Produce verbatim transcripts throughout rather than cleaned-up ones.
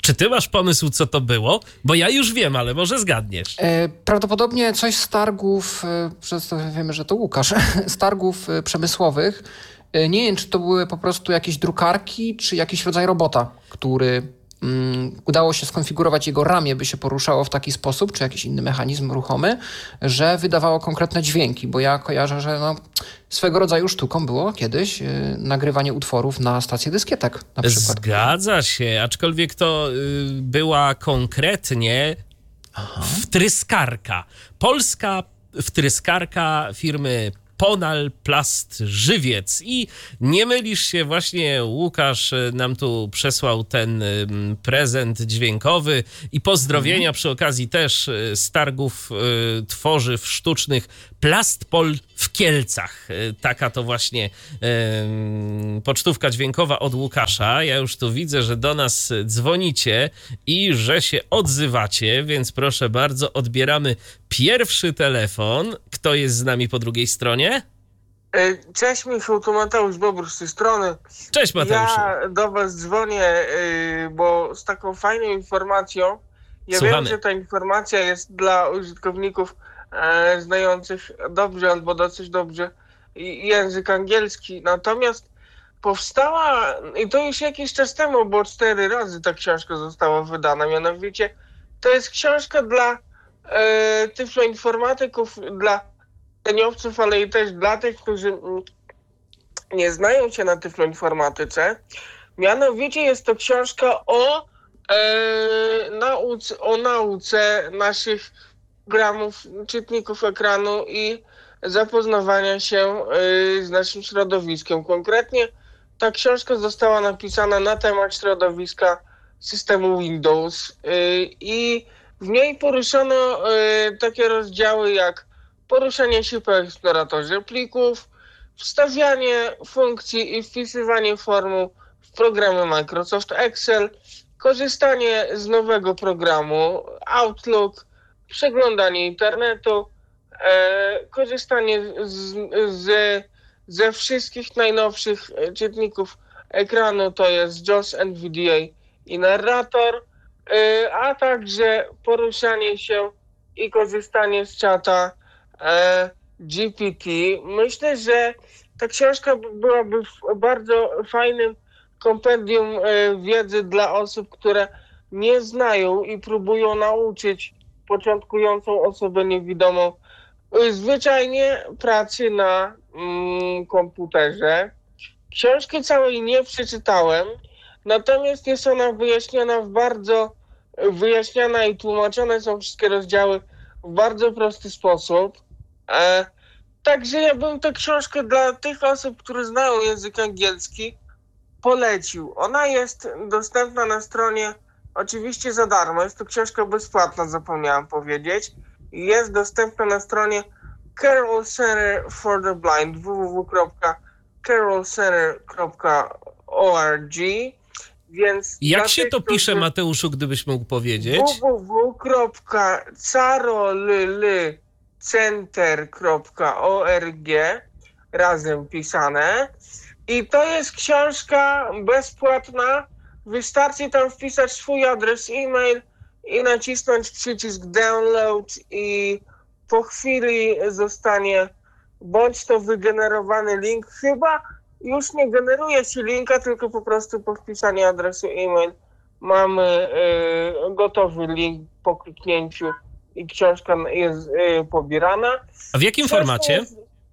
Czy ty masz pomysł, co to było? Bo ja już wiem, ale może zgadniesz. E, prawdopodobnie coś z targów, e, przez to wiemy, że to Łukasz, z targów e, przemysłowych. E, nie wiem, czy to były po prostu jakieś drukarki, czy jakiś rodzaj robota, który mm, udało się skonfigurować, jego ramię by się poruszało w taki sposób, czy jakiś inny mechanizm ruchomy, że wydawało konkretne dźwięki, bo ja kojarzę, że no, swego rodzaju sztuką było kiedyś e, nagrywanie utworów na stację dyskietek na przykład. Zgadza się, aczkolwiek to y, była konkretnie Aha. wtryskarka. Polska wtryskarka firmy Ponal Plast Żywiec. I nie mylisz się, właśnie Łukasz nam tu przesłał ten prezent dźwiękowy i pozdrowienia mhm. przy okazji też z targów tworzyw sztucznych Plastpol w Kielcach. Taka to właśnie um, pocztówka dźwiękowa od Łukasza. Ja już tu widzę, że do nas dzwonicie i że się odzywacie, więc proszę bardzo, odbieramy pierwszy telefon. Kto jest z nami po drugiej stronie? Cześć Michał, to Mateusz Bobr z tej strony. Cześć Mateuszu. Ja do was dzwonię, bo z taką fajną informacją. Ja Słuchamy. wiem, że ta informacja jest dla użytkowników e, znających dobrze albo dosyć dobrze język angielski. Natomiast powstała, i to już jakiś czas temu, bo cztery razy ta książka została wydana, mianowicie to jest książka dla e, tyfloinformatyków, dla szkoleniowców, ale i też dla tych, którzy nie znają się na tyfloinformatyce. Mianowicie jest to książka o, e, nauce, o nauce naszych programów, czytników ekranu i zapoznawania się e, z naszym środowiskiem. Konkretnie ta książka została napisana na temat środowiska systemu Windows e, i w niej poruszono e, takie rozdziały jak poruszanie się po eksploratorze plików, wstawianie funkcji i wpisywanie formuł w programie Microsoft Excel, korzystanie z nowego programu Outlook, przeglądanie internetu, e, korzystanie z, z, ze wszystkich najnowszych czytników ekranu, to jest JAWS, N V D A i narrator, e, a także poruszanie się i korzystanie z czata G P T. Myślę, że ta książka byłaby bardzo fajnym kompendium wiedzy dla osób, które nie znają i próbują nauczyć początkującą osobę niewidomą zwyczajnie pracy na mm, komputerze. Książki całej nie przeczytałem, natomiast jest ona wyjaśniona w bardzo wyjaśniana i tłumaczone są wszystkie rozdziały w bardzo prosty sposób. E, także ja bym tę książkę dla tych osób, które znają język angielski, polecił. Ona jest dostępna na stronie, oczywiście za darmo, jest to książka bezpłatna, zapomniałem powiedzieć. Jest dostępna na stronie Carroll Center for the Blind, w w w kropka carroll center kropka org. Więc jak się tych, to pisze, którzy... Mateuszu, gdybyś mógł powiedzieć? w w w kropka carrollcenter kropka org razem pisane. I to jest książka bezpłatna. Wystarczy tam wpisać swój adres e-mail i nacisnąć przycisk download i po chwili zostanie bądź to wygenerowany link. Chyba już nie generuje się linka, tylko po prostu po wpisaniu adresu e-mail mamy y, gotowy link po kliknięciu i książka jest y, pobierana. A w jakim książka formacie? Jest,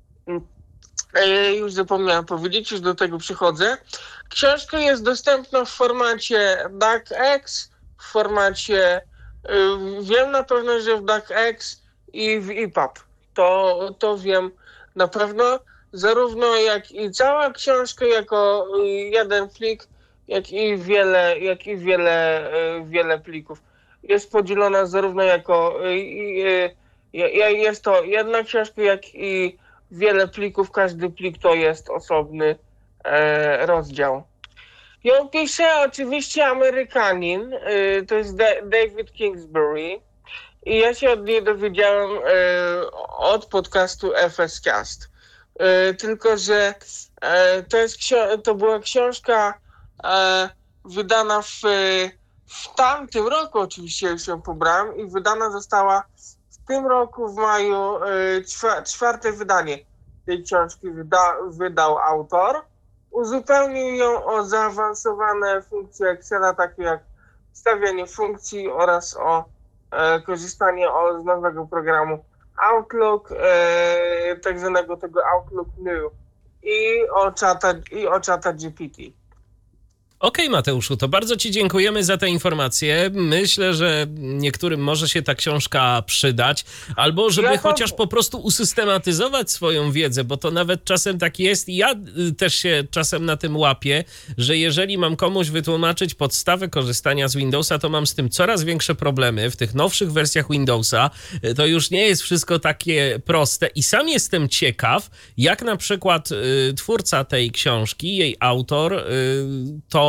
y, już zapomniałem powiedzieć, już do tego przychodzę. Książka jest dostępna w formacie DAC-X, w formacie, y, wiem na pewno, że w DAC-X i w E P U B. To, to wiem na pewno. Zarówno jak i cała książka jako jeden plik, jak i wiele, jak i wiele, wiele plików. Jest podzielona zarówno jako, jest to jedna książka, jak i wiele plików. Każdy plik to jest osobny rozdział. Ją pisze oczywiście Amerykanin, to jest David Kingsbury. I ja się od niej dowiedziałem od podcastu F S Cast. Yy, tylko, że yy, to, jest ksio- to była książka yy, wydana w, w tamtym roku oczywiście już ją pobrałem i wydana została w tym roku w maju y, czwarte wydanie tej książki wyda, wydał autor. Uzupełnił ją o zaawansowane funkcje Excela, takie jak stawianie funkcji oraz o e, korzystanie o, z nowego programu Outlook, e, tak zwanego tego Outlook New i o czata, i o czata G P T. Okej, Mateuszu, to bardzo ci dziękujemy za te informacje. Myślę, że niektórym może się ta książka przydać, albo żeby Ja to- chociaż po prostu usystematyzować swoją wiedzę, bo to nawet czasem tak jest i ja y, też się czasem na tym łapię, że jeżeli mam komuś wytłumaczyć podstawę korzystania z Windowsa, to mam z tym coraz większe problemy. W tych nowszych wersjach Windowsa y, to już nie jest wszystko takie proste i sam jestem ciekaw, jak na przykład y, twórca tej książki, jej autor, y, to